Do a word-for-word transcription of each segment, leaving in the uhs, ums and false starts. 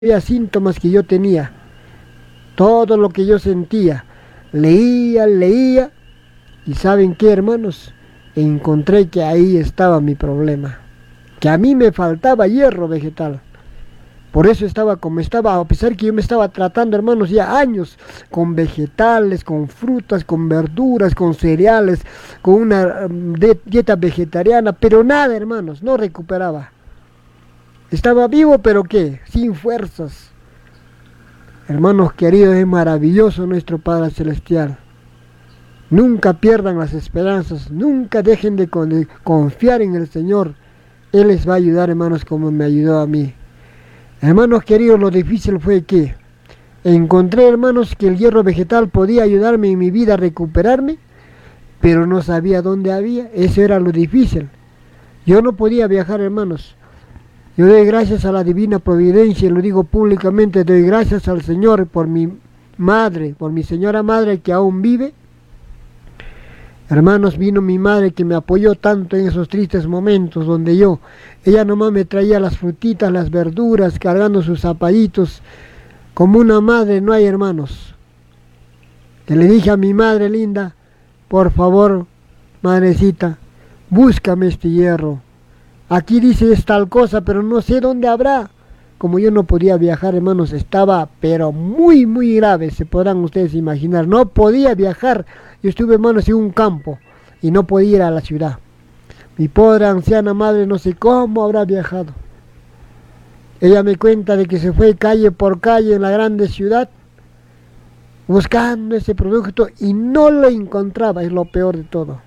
Había síntomas que yo tenía, todo lo que yo sentía, leía, leía, y ¿saben qué, hermanos? Encontré que ahí estaba mi problema, que a mí me faltaba hierro vegetal. Por eso estaba como estaba, a pesar que yo me estaba tratando, hermanos, ya años, con vegetales, con frutas, con verduras, con cereales, con una um, dieta vegetariana, pero nada, hermanos, no recuperaba. Estaba vivo, pero ¿qué? Sin fuerzas. Hermanos queridos, es maravilloso nuestro Padre Celestial. Nunca pierdan las esperanzas, nunca dejen de confiar en el Señor. Él les va a ayudar, hermanos, como me ayudó a mí. Hermanos queridos, lo difícil fue que encontré, hermanos, que el hierro vegetal podía ayudarme en mi vida a recuperarme, pero no sabía dónde había. Eso era lo difícil. Yo no podía viajar, hermanos. Yo doy gracias a la divina providencia, y lo digo públicamente, doy gracias al Señor por mi madre, por mi señora madre que aún vive. Hermanos, vino mi madre que me apoyó tanto en esos tristes momentos donde yo, ella nomás me traía las frutitas, las verduras, cargando sus zapallitos. Como una madre no hay, hermanos. Que le dije a mi madre linda, por favor, madrecita, búscame este hierro. Aquí dice es tal cosa, pero no sé dónde habrá. Como yo no podía viajar, hermanos, estaba pero muy, muy grave, se podrán ustedes imaginar. No podía viajar. Yo estuve, hermanos, en un campo y no podía ir a la ciudad. Mi pobre anciana madre no sé cómo habrá viajado. Ella me cuenta de que se fue calle por calle en la grande ciudad buscando ese producto y no lo encontraba, es lo peor de todo.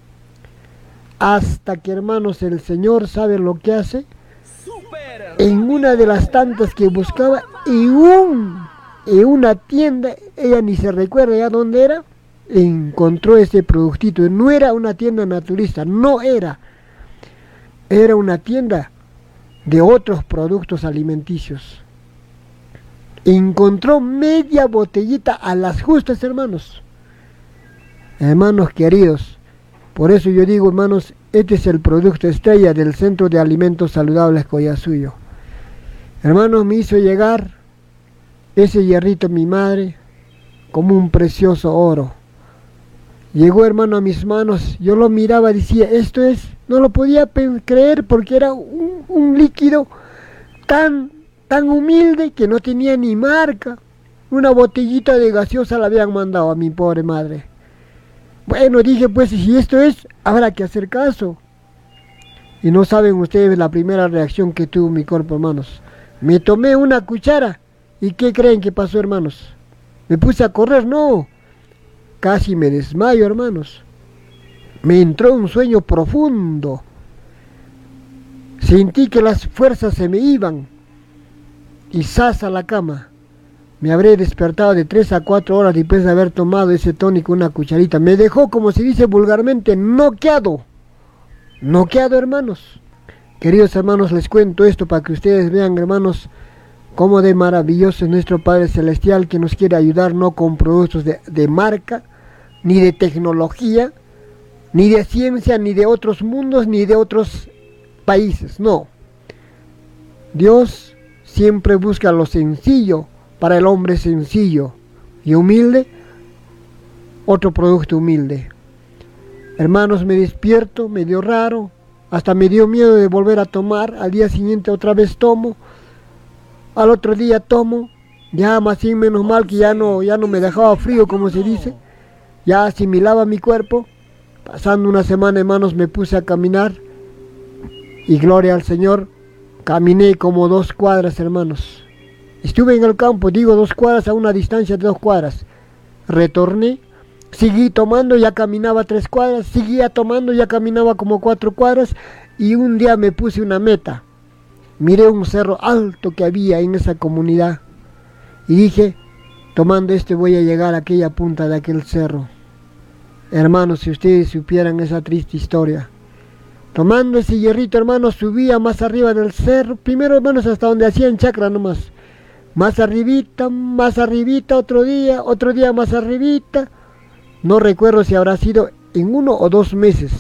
Hasta que, hermanos, el Señor sabe lo que hace. En una de las tantas que buscaba, y un, en una tienda, ella ni se recuerda ya dónde era, encontró ese productito. No era una tienda naturista, no era. Era una tienda de otros productos alimenticios. Encontró media botellita a las justas, hermanos. Hermanos queridos, por eso yo digo, hermanos, este es el producto estrella del Centro de Alimentos Saludables Collasuyo. Hermanos, me hizo llegar ese hierrito mi madre como un precioso oro. Llegó, hermano, a mis manos, yo lo miraba y decía, esto es, no lo podía creer porque era un, un líquido tan, tan humilde que no tenía ni marca. Una botellita de gaseosa la habían mandado a mi pobre madre. Bueno, dije, pues, si esto es, habrá que hacer caso. Y no saben ustedes la primera reacción que tuvo mi cuerpo, hermanos. Me tomé una cuchara, ¿y qué creen que pasó, hermanos? Me puse a correr, no. Casi me desmayo, hermanos. Me entró un sueño profundo. Sentí que las fuerzas se me iban. Y zas a la cama. Me habré despertado de tres a cuatro horas después de haber tomado ese tónico, una cucharita. Me dejó, como se dice vulgarmente, noqueado. Noqueado, hermanos. Queridos hermanos, les cuento esto para que ustedes vean, hermanos, cómo de maravilloso es nuestro Padre Celestial, que nos quiere ayudar no con productos de, de marca, ni de tecnología, ni de ciencia, ni de otros mundos, ni de otros países. No. Dios siempre busca lo sencillo para el hombre sencillo y humilde, otro producto humilde. Hermanos, me despierto, me dio raro, hasta me dio miedo de volver a tomar. Al día siguiente otra vez tomo, al otro día tomo, ya más bien menos mal que ya no, ya no me dejaba frío, como se dice, ya asimilaba mi cuerpo. Pasando una semana, hermanos, me puse a caminar y gloria al Señor, caminé como dos cuadras, hermanos. Estuve en el campo, digo dos cuadras, a una distancia de dos cuadras. Retorné, seguí tomando, ya caminaba tres cuadras, seguía tomando, ya caminaba como cuatro cuadras. Y un día me puse una meta. Miré un cerro alto que había en esa comunidad. Y dije, tomando este voy a llegar a aquella punta de aquel cerro. Hermanos, si ustedes supieran esa triste historia. Tomando ese hierrito, hermanos, subía más arriba del cerro. Primero, hermanos, hasta donde hacían chacra nomás. Más arribita, más arribita, otro día, otro día más arribita. No recuerdo si habrá sido en uno o dos meses.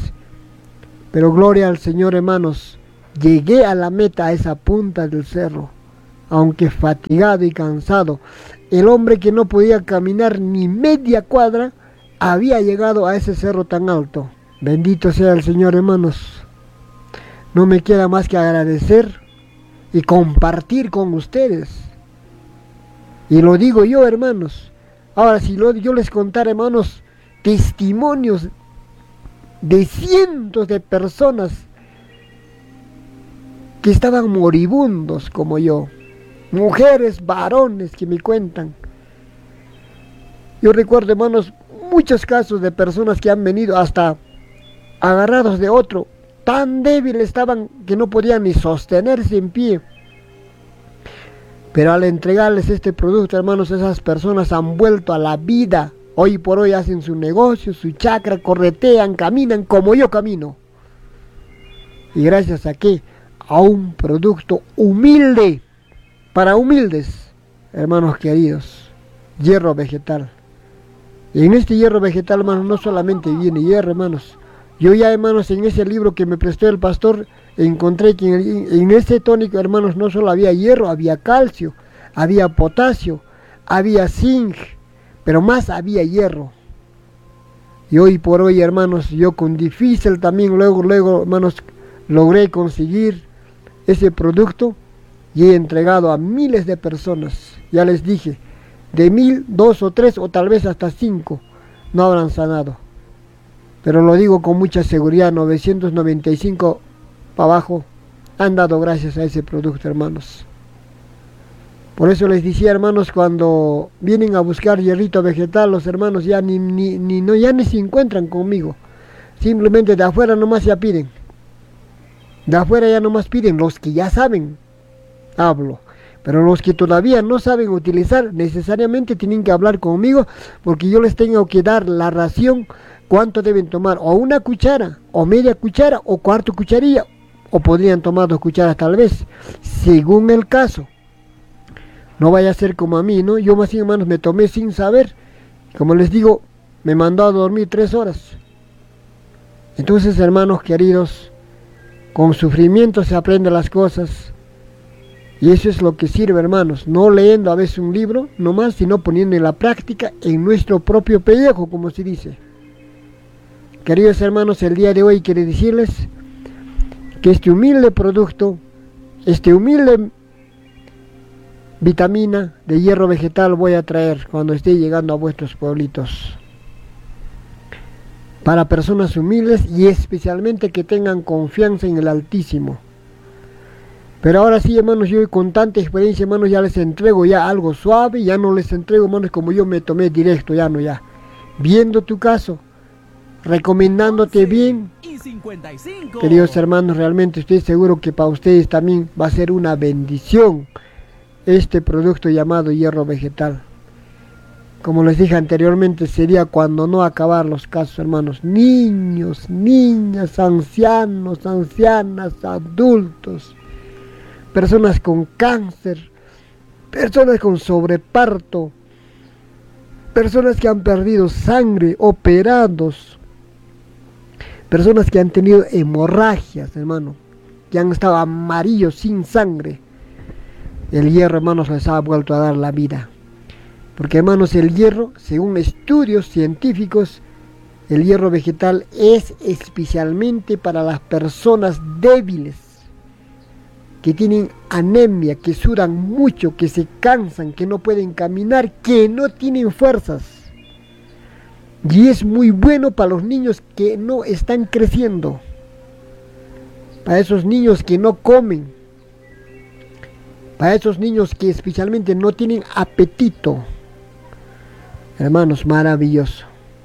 Pero gloria al Señor, hermanos. Llegué a la meta, a esa punta del cerro. aunque fatigado y cansado, el hombre que no podía caminar ni media cuadra, había llegado a ese cerro tan alto. Bendito sea el Señor, hermanos. No me queda más que agradecer y compartir con ustedes. Y lo digo yo, hermanos. Ahora, si lo, yo les contara, hermanos, testimonios de cientos de personas que estaban moribundos como yo, mujeres, varones que me cuentan. Yo recuerdo, hermanos, muchos casos de personas que han venido hasta agarrados de otro, tan débiles estaban que no podían ni sostenerse en pie. Pero al entregarles este producto, hermanos, esas personas han vuelto a la vida. Hoy por hoy hacen su negocio, su chacra, corretean, caminan como yo camino. ¿Y gracias a qué? A un producto humilde, para humildes, hermanos queridos, hierro vegetal. Y en este hierro vegetal, hermanos, no solamente viene hierro, hermanos. Yo ya, hermanos, en ese libro que me prestó el pastor, encontré que en, en ese tónico, hermanos, no solo había hierro, había calcio, había potasio, había zinc, pero más había hierro. Y hoy por hoy, hermanos, yo con difícil también, luego, luego, hermanos, logré conseguir ese producto y he entregado a miles de personas. Ya les dije, de mil, dos o tres o tal vez hasta cinco no habrán sanado. Pero lo digo con mucha seguridad, novecientos noventa y cinco para abajo han dado gracias a ese producto, hermanos. Por eso les decía, hermanos, cuando vienen a buscar hierrito vegetal, los hermanos ya ni, ni, ni, no, ya ni se encuentran conmigo. Simplemente de afuera nomás ya piden. De afuera ya nomás piden, los que ya saben, hablo. Pero los que todavía no saben utilizar, necesariamente tienen que hablar conmigo, porque yo les tengo que dar la ración, cuánto deben tomar, o una cuchara, o media cuchara, o cuarto cucharilla, o podrían tomar dos cucharas tal vez, según el caso. No vaya a ser como a mí, ¿no? Yo más, hermanos, me tomé sin saber, como les digo, me mandó a dormir tres horas. Entonces, hermanos queridos, con sufrimiento se aprenden las cosas. Y eso es lo que sirve, hermanos, no leyendo a veces un libro nomás, sino poniendo en la práctica en nuestro propio pellejo, como se dice. Queridos hermanos, el día de hoy quiero decirles que este humilde producto, este humilde vitamina de hierro vegetal voy a traer cuando esté llegando a vuestros pueblitos. Para personas humildes y especialmente que tengan confianza en el Altísimo. Pero ahora sí, hermanos, yo con tanta experiencia, hermanos, ya les entrego ya algo suave, ya no les entrego, hermanos, como yo me tomé directo, ya no, ya. Viendo tu caso, recomendándote bien. Queridos hermanos, realmente estoy seguro que para ustedes también va a ser una bendición este producto llamado hierro vegetal. Como les dije anteriormente, sería cuando no acabar los casos, hermanos. Niños, niñas, ancianos, ancianas, adultos. Personas con cáncer, personas con sobreparto, personas que han perdido sangre, operados, personas que han tenido hemorragias, hermano, que han estado amarillos sin sangre. El hierro, hermanos, les ha vuelto a dar la vida. Porque, hermanos, el hierro, según estudios científicos, el hierro vegetal es especialmente para las personas débiles, que tienen anemia, que sudan mucho, que se cansan, que no pueden caminar, que no tienen fuerzas. Y es muy bueno para los niños que no están creciendo, para esos niños que no comen, para esos niños que especialmente no tienen apetito. Hermanos, maravilloso.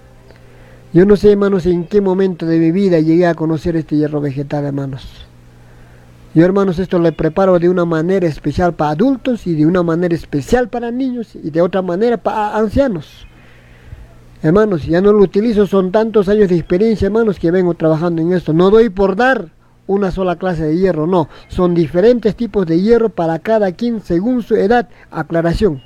Yo no sé, hermanos, en qué momento de mi vida llegué a conocer este hierro vegetal, hermanos. Yo, hermanos, esto lo preparo de una manera especial para adultos y de una manera especial para niños y de otra manera para ancianos. Hermanos, ya no lo utilizo, son tantos años de experiencia, hermanos, que vengo trabajando en esto. No doy por dar una sola clase de hierro, no. Son diferentes tipos de hierro para cada quien según su edad. Aclaración.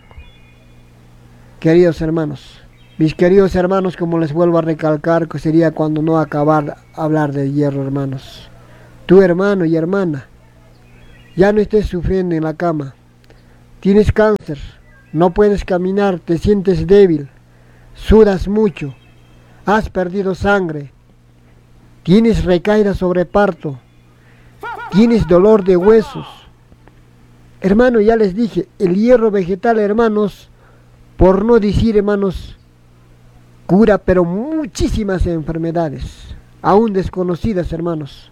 Queridos hermanos, mis queridos hermanos, como les vuelvo a recalcar, que sería cuando no acabar hablar de hierro, hermanos. Tu hermano y hermana, ya no estés sufriendo en la cama. tienes cáncer, no puedes caminar, te sientes débil, sudas mucho, has perdido sangre, tienes recaída sobre parto, tienes dolor de huesos. Hermano, ya les dije, el hierro vegetal, hermanos, por no decir, hermanos, cura, pero muchísimas enfermedades, aún desconocidas, hermanos.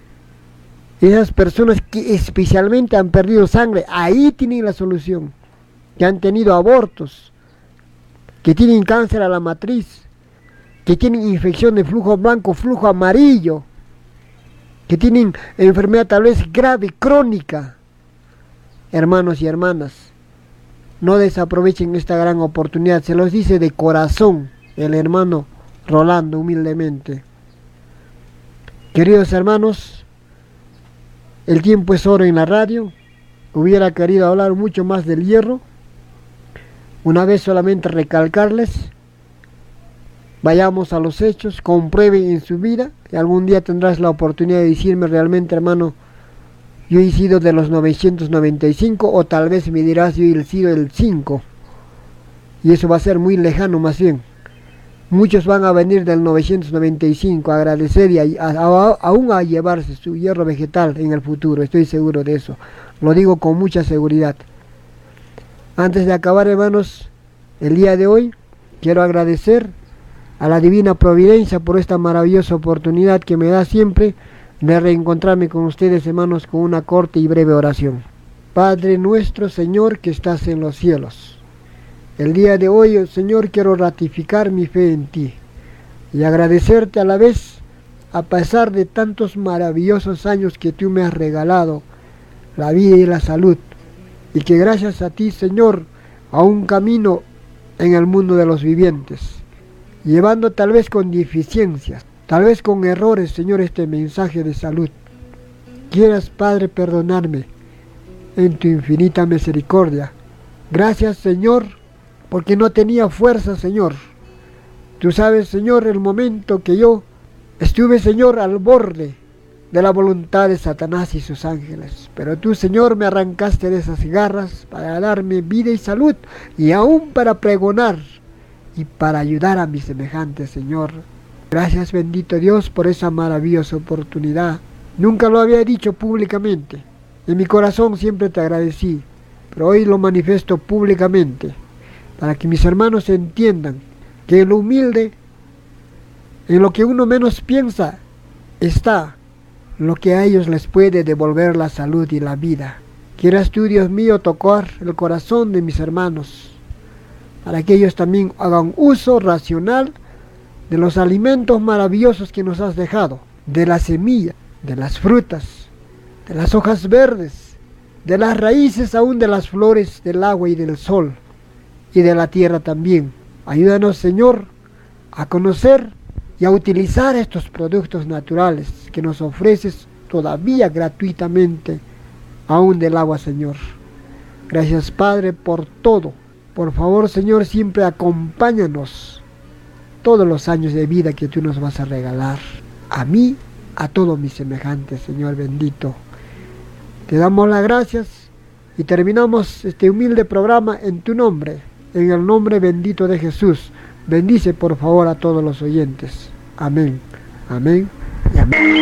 Esas personas que especialmente han perdido sangre, ahí tienen la solución. Que han tenido abortos, que tienen cáncer a la matriz, que tienen infección de flujo blanco, flujo amarillo, que tienen enfermedad tal vez grave, crónica. Hermanos y hermanas, no desaprovechen esta gran oportunidad. Se los dice de corazón el hermano Rolando, humildemente. Queridos hermanos, el tiempo es oro en la radio. Hubiera querido hablar mucho más del hierro. Una vez solamente recalcarles, vayamos a los hechos, comprueben en su vida, y algún día tendrás la oportunidad de decirme realmente, hermano, yo he sido de los novecientos noventa y cinco, o tal vez me dirás yo he sido el cinco, y eso va a ser muy lejano más bien. Muchos van a venir del novecientos noventa y cinco a agradecer y a, a, a, aún a llevarse su hierro vegetal en el futuro, estoy seguro de eso, lo digo con mucha seguridad. Antes de acabar, hermanos, el día de hoy quiero agradecer a la Divina Providencia por esta maravillosa oportunidad que me da siempre de reencontrarme con ustedes, hermanos, con una corta y breve oración. Padre nuestro, Señor, que estás en los cielos, el día de hoy, Señor, quiero ratificar mi fe en ti y agradecerte a la vez, a pesar de tantos maravillosos años que tú me has regalado, la vida y la salud, y que gracias a ti, Señor, a un camino en el mundo de los vivientes, llevando tal vez con deficiencias, tal vez con errores, Señor, este mensaje de salud. Quieras, Padre, perdonarme en tu infinita misericordia. Gracias, Señor, porque no tenía fuerza, Señor. Tú sabes, Señor, el momento que yo estuve, Señor, al borde de la voluntad de Satanás y sus ángeles. Pero tú, Señor, me arrancaste de esas garras para darme vida y salud, y aún para pregonar y para ayudar a mis semejantes, Señor. Gracias, bendito Dios, por esa maravillosa oportunidad. Nunca lo había dicho públicamente. En mi corazón siempre te agradecí, pero hoy lo manifiesto públicamente, para que mis hermanos entiendan que en lo humilde, en lo que uno menos piensa, está lo que a ellos les puede devolver la salud y la vida. Quieras tú, Dios mío, tocar el corazón de mis hermanos, para que ellos también hagan uso racional de los alimentos maravillosos que nos has dejado, de la semilla, de las frutas, de las hojas verdes, de las raíces, aún de las flores, del agua y del sol, y de la tierra también. Ayúdanos, Señor, a conocer y a utilizar estos productos naturales que nos ofreces todavía gratuitamente, aún del agua, Señor. Gracias, Padre, por todo. Por favor, Señor, siempre acompáñanos todos los años de vida que tú nos vas a regalar, a mí, a todos mis semejantes, Señor bendito. Te damos las gracias y terminamos este humilde programa en tu nombre, en el nombre bendito de Jesús. Bendice por favor a todos los oyentes. Amén, amén y amén.